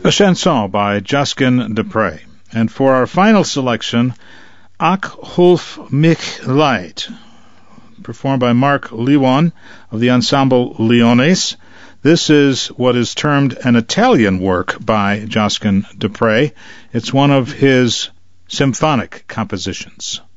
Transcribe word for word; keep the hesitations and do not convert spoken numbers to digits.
a chanson by Josquin du Pré. And for our final selection, Ach Hulf mich Leid, performed by Mark Lewon of the ensemble Leones. This is what is termed an Italian work by Josquin du Pré. It's one of his symphonic compositions.